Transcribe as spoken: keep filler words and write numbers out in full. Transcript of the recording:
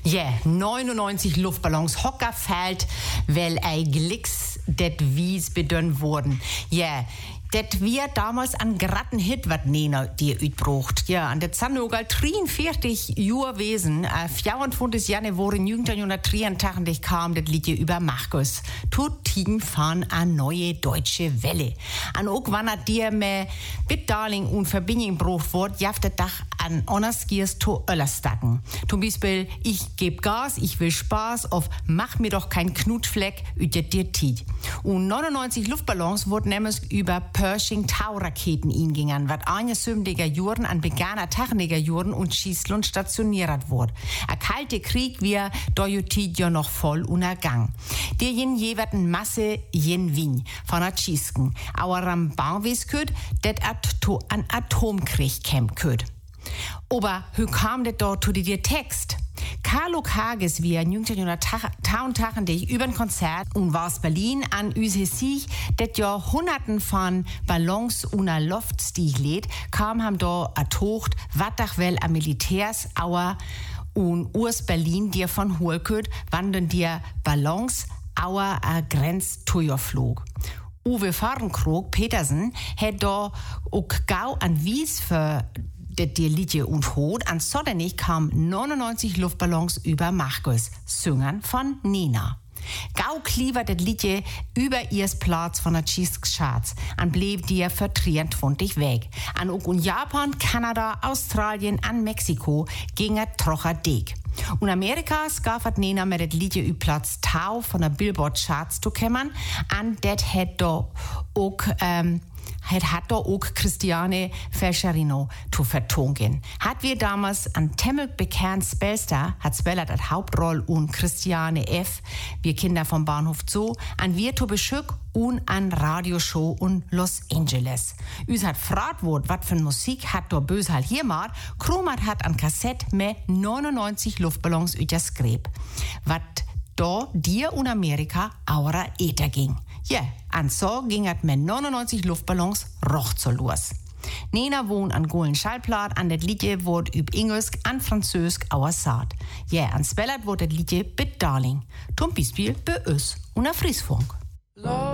Ja, yeah, neunundneunzig Luftballons Hockerfeld, weil ein Glicks det wies bedönnt wurden. Ja, yeah. Det wir damals an gratten Hit, wat Nena dir ütbrucht. Ja, an der Zannogal dreiundvierzig Jahre wesen, äh, vierundzwanzig Januar neunzehnhundertdreiundachtzig kam das Lied über Markus. Tutin fahren a neue deutsche Welle. An auch wann er dir me Bitdarling und Verbindung brucht wort, jaft der Dach an Onnerskiers to Öllerstacken. Zum Beispiel, ich geb Gas, ich will Spaß, auf mach mir doch kein Knutfleck, üt dir Tiet. Und neunundneunzig Luftballons wurden nämlich über Pershing-Tau-Raketen ingingen, wat eine sündiger Juren an beganer Tachniger Juren und Schießlund stationiert wurde. A kalte Krieg wir dojutit ja noch voll unergang. Der jen jewerten Masse jen Wien von a Schießken. Aber am Bahnwes köd, det at an Atomkrieg käm köd. Aber hü kam det dort zu dir Text? Carlo Kages wie neunzehnhundertdreiundachtzig über ein Konzert und war's Berlin an üse sich, det ja hunderten von Ballons una Luftstig lädt, kam ham da a Tocht, wat dach well a Militärs, auer und urs Berlin dir von Hohlköd, wandern dir Ballons, auer a Grenz tuja flog. Uwe Fahrenkrog Petersen hätt da auch gau an Wies für die Liedje und Hot, an Soddenich kam neunundneunzig Luftballons über Markus, Süngern von Nena. Gau kliver det Liedje über ihrs Platz von der Cheese-Charts, an blieb dir für dreiundzwanzig weg. An auch in Japan, Kanada, Australien, an Mexiko ging er trocher dick. Und Amerika skaffert Nena mit det Liedje über Platz Tau von der Billboard-Charts zu kämmern, an det hätt da auch, ähm, Het hat da auch Christiane Fescherino zu vertongen. Hat wir damals an Temmel bekannt Spellstar, hat Speller das Hauptroll und Christiane F., wir Kinder vom Bahnhof Zoo, an wir zu Beschück und an Radioshow und Los Angeles. Üs hat fragt wort, wat für Musik hat da bös halt hier mal, Kromert hat an Kassett mit neunundneunzig Luftballons über das Greb. Wat da dir und Amerika aura Äther ging. Ja, an so ging es mit neunundneunzig Luftballons roch so los. Nena wohnt an Golen Schallplatt, an det Liedje wort üb Englisch, an Französisch auer Saat. Ja, an Spellert wort det Liedje Bit Darling. Zum Beispiel bei uns und a Friesfunk.